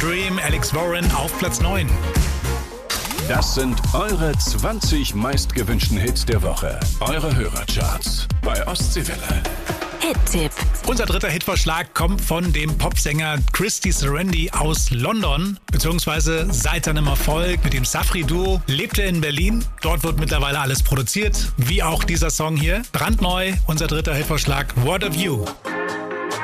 Dream, Alex Warren auf Platz 9. Das sind eure 20 meistgewünschten Hits der Woche. Eure Hörercharts bei Ostseewelle. Hit-Tipp. Unser dritter Hitvorschlag kommt von dem Popsänger Christy Serendi aus London, beziehungsweise seit seinem Erfolg mit dem Safri-Duo lebt er in Berlin. Dort wird mittlerweile alles produziert, wie auch dieser Song hier. Brandneu, unser dritter Hitvorschlag, Word of You.